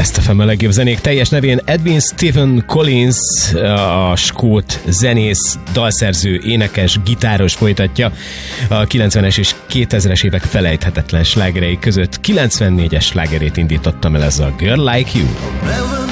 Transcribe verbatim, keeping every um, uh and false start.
Best ef em a legjobb zenék teljes nevén Edwin Stephen Collins, a skót zenész, dalszerző, énekes, gitáros folytatja a kilencvenes és kétezres évek felejthetetlen slágerei között kilencvennégyes slágerét indítottam el, ez a Girl Like You.